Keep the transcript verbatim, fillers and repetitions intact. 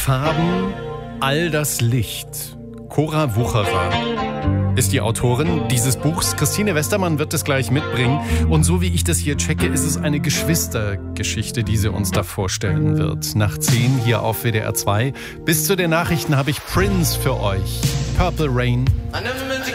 Farben, all das Licht. Cora Wucherer ist die Autorin dieses Buchs. Christine Westermann wird es gleich mitbringen. Und so wie ich das hier checke, ist es eine Geschwistergeschichte, die sie uns da vorstellen wird. Nach zehn hier auf W D R zwei. Bis zu den Nachrichten habe ich Prince für euch. Purple Rain.